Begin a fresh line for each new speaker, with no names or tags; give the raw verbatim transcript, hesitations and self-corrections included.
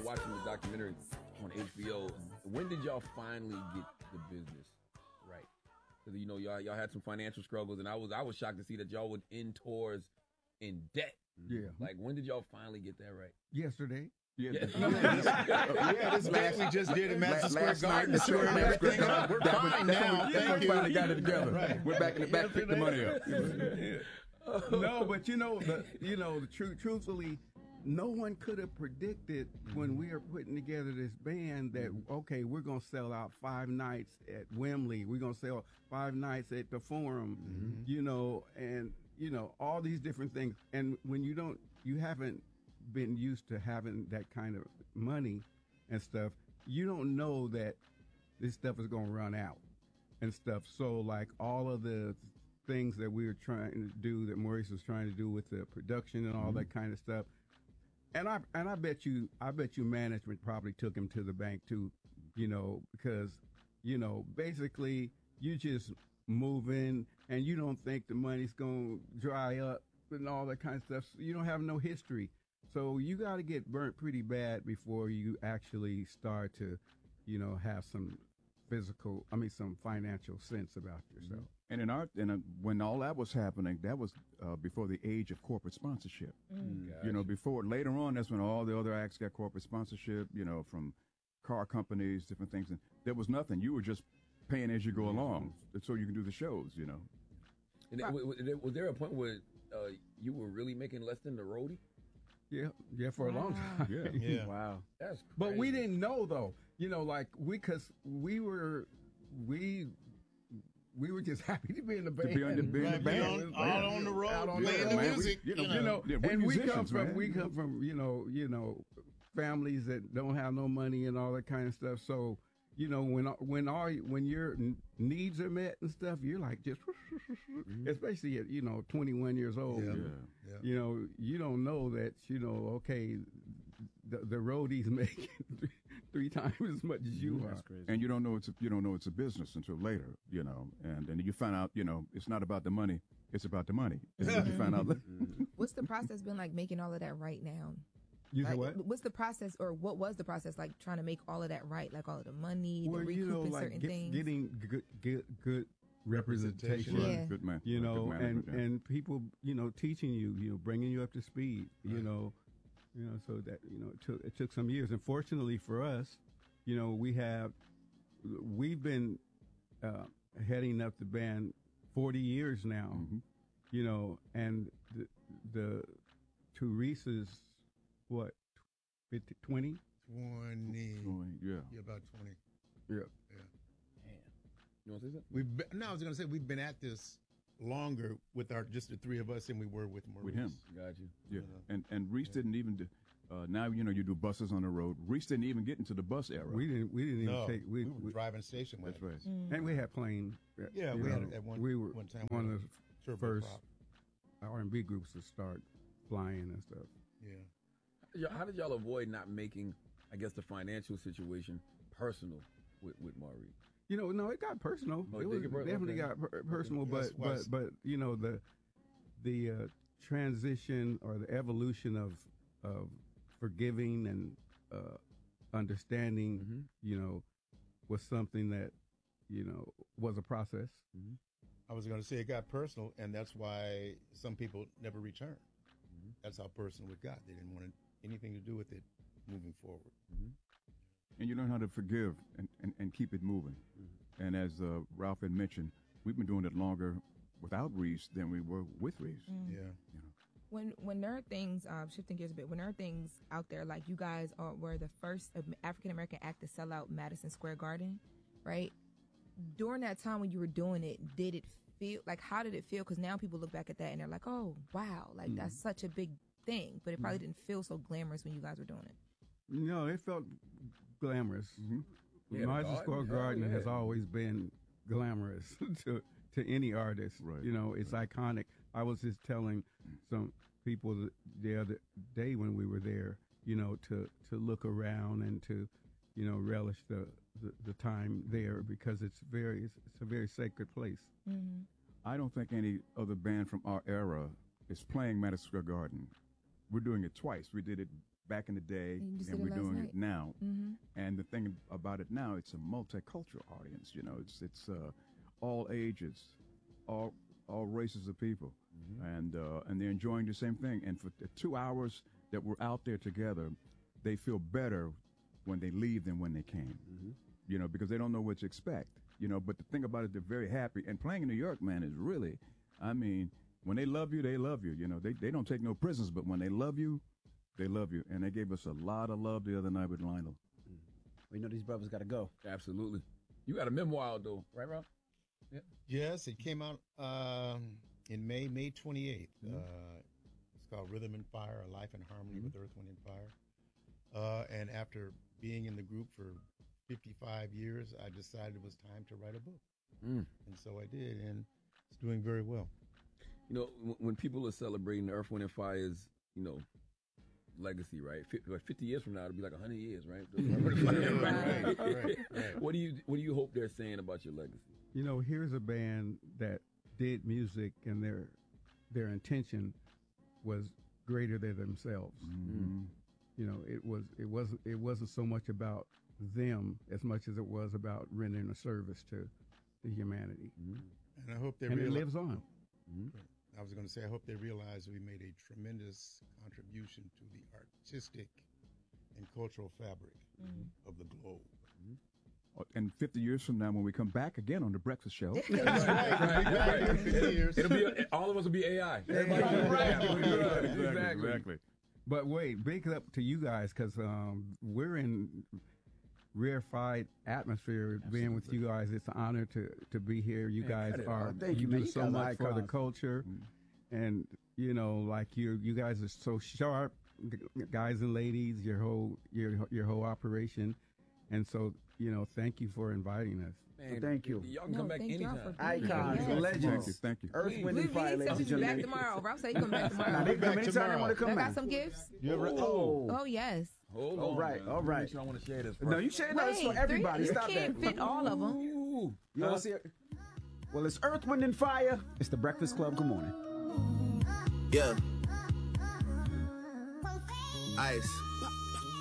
watching the documentary on H B O. When did y'all finally get the business right? Because you know y'all y'all had some financial struggles, and I was I was shocked to see that y'all would end tours in debt.
Yeah.
Like when did y'all finally get that right?
Yesterday.
Yeah,
Yeah.
yeah, this last, we just did in Madison Square Garden.
Night,
Sure,
Madison
everything
Square
up. We're
Garden.
fine
That's
now.
when- that's
Thank
when we
you.
finally got it together.
Right.
We're back in the back, pick the money up. No, but you know, the you know, the true, truthfully, no one could have predicted when we were putting together this band that okay, we're gonna sell out five nights at Wembley, we're gonna sell five nights at the Forum,
Mm-hmm.
you know, and you know all these different things. And when you don't, you haven't been used to having that kind of money and stuff, you don't know that this stuff is gonna run out and stuff. So like all of the things that we were trying to do, that Maurice was trying to do with the production and all that kind of stuff. And I and I bet you I bet you management probably took him to the bank too, you know, because, you know, basically you just move in and you don't think the money's gonna dry up and all that kind of stuff. So you don't have no history. So you gotta get burnt pretty bad before you actually start to, you know, have some physical, I mean some financial sense about yourself.
And in our, and uh, when all that was happening, that was uh, before the age of corporate sponsorship. You know, before later on, that's when all the other acts got corporate sponsorship. You know, from car companies, different things, and there was nothing. You were just paying as you go along, so you can do the shows. You know.
And it- w- w- was there a point where uh, you were really making less than the roadie?
Yeah, yeah, for a long time.
Yeah.
Yeah.
Wow, that's
But we
crazy.
didn't know though, you know, like we, cause we were, we, we were just happy to be in the band.
be on the- be in the
Right,
band.
be on- out on the road,
Out on
playing
the
the
road.
music,
We- you know,
you
You know,
Yeah, we're
and we come
musicians,
from,
man.
we come from, you know, you know, families that don't have no money and all that kind of stuff. So, you know, when when all when your n- needs are met and stuff, you're like just, especially at you know twenty-one years old.
Yeah.
Yeah.
Yeah.
You know, you don't know that, you know, okay, the, the roadies make three, three times as much as you are.
crazy.
And you don't know it's a, you don't know it's a business until later, you know. And then you find out, you know, it's not about the money; it's about the money. Is what you find out.
What's the process been like making all of that right now?
You
Like,
know what?
What's the process, or what was the process like trying to make all of that right, like all of the money,
Well,
the
you know,
recouping
like
certain
get-
things?
getting good, good, good representation.
Representation.
Yeah.
Good man.
You
Good
know, and
management, yeah.
and people, you know, teaching you, you know, bringing you up to speed. You
Right.
know, you know, so that you know, it took it took some years. And fortunately for us, you know, we have we've been uh, heading up the band forty years now.
Mhm.
You know, and the, the Teresa's what fifty, twenty?
twenty.
Going, yeah.
Yeah, about twenty.
Yeah.
You want to say something?
We've been, no, I was going to say we've been at this longer with our just the three of us than we were with Maurice.
With him.
Got you.
Yeah,
You know.
and and Reese didn't even do. Uh, now you know you do buses on the road. Reese didn't even get into the bus era.
We didn't we didn't even
No,
take we,
we were
we-
driving station
That's
wagons.
right.
Mm.
and we had plain.
Yeah,
you
we had
know,
it at one-
we were
one time
one
we
of
had
the
Turbo
first
prop.
R and B groups to start flying and stuff.
Yeah.
Y'all- How did y'all avoid not making, I guess, the financial situation personal with with Maurice?
You know, no, it got personal.
Oh,
it
it
was
did get per-
definitely
okay.
got per- personal,
That's
but
why
but
it's-
but you know the the uh, transition or the evolution of of forgiving and uh, understanding,
Mhm.
you know, was something that you know was a process.
I was going to say it got personal, and that's why some people never returned.
Mhm.
That's how personal it got. They didn't want anything to do with it moving forward.
And you learn how to forgive and, and, and keep it moving. And as uh, Ralph had mentioned, we've been doing it longer without Reese than we were with Reese.
Mm.
Yeah.
When when there are things, um, shifting gears a bit, when there are things out there like you guys are were the first African American act to sell out Madison Square Garden, right? During that time when you were doing it, did it feel like how did it feel? Because now people look back at that and they're like, oh wow, like that's such a big thing, but it probably didn't feel so glamorous when you guys were doing it.
No, it felt glamorous.
Mhm.
Yeah, the
Madison
garden,
Square
hell
Garden
yeah.
has always been glamorous to to any artist.
Right,
You know, it's iconic. I was just telling some people th- the other day when we were there, you know, to to look around and to, you know, relish the the, the time there because it's very it's, it's a very sacred place.
Mm-hmm.
I don't think any other band from our era is playing Madison Square Garden. We're doing it twice. We did it back in the day,
And you just
and
did it
we're
last
doing
night.
it now.
Mm-hmm.
And the thing about it now, it's a multicultural audience. You know, it's it's uh, all ages, all all races of people, mm-hmm. and uh, and they're enjoying the same thing. And for the two hours that we're out there together, they feel better when they leave than when they came. Mm-hmm. You know, because they don't know what to expect. You know, but the thing about it, they're very happy. And playing in New York, man, is really, I mean, when they love you, they love you. You know, they they don't take no prisoners, but when they love you, they love you. And they gave us a lot of love the other night with Lionel.
Mm. We know these brothers got to go.
Absolutely. You got a memoir out, though, right, Rob?
Yeah. Yes, it came out um, in May, May twenty-eighth. Mm-hmm. Uh, it's called Rhythm and Fire, A Life in Harmony mm-hmm. with Earth, Wind, and Fire. Uh, and after being in the group for fifty-five years, I decided it was time to write a book. Mm. And so I did, and it's doing very well.
You know, w- when people are celebrating Earth, Wind, and Fire's, you know, legacy, right? F- fifty years from now, it'll be like one hundred years, right? right, right, right, right. What do you What do you hope they're saying about your legacy?
You know, here's a band that did music, and their their intention was greater than themselves. Mm-hmm. You know, it was it wasn't it wasn't so much about them as much as it was about rendering a service to the humanity. Mm-hmm.
And I hope they
and
reali-
it lives on.
Mm-hmm. I was going to say, I hope they realize we made a tremendous contribution to the artistic and cultural fabric mm-hmm. of the globe. Mm-hmm.
And fifty years from now, when we come back again on The Breakfast Show.
That's right. We'll be back in fifty years.
It'll be a, all of us will be A I. Everybody
right.
right.
Exactly. Exactly. exactly. But wait, big up to you guys, because um, we're in rarefied atmosphere. Absolutely. Being with you guys, it's an honor to, to be here. You man, guys are
Thank
you,
you
do so
you
much for
icons.
the culture, mm-hmm. and you know, like you you guys are so sharp, guys and ladies. Your whole your your whole operation, and so you know, thank you for inviting us.
Man,
thank you.
Y'all can
no,
come back anytime.
Icons,
yes.
legends.
Thank you. Thank you.
Earth, Wind, and Fire, ladies and
He's
gentlemen.
back tomorrow. Rob said he's coming back tomorrow.
Now, they come anytime they want to come
I
back.
got some gifts.
You ever,
oh.
Oh, yes.
Hold
all
on.
right,
man.
all right.
Make sure I want to share this.
No, you share no, it's for everybody.
Three,
Stop
you can't
that.
fit all of them.
Ooh.
You want to see it? Well, it's Earth, Wind, and Fire. It's the Breakfast Club. Good morning.
Yeah. Ice.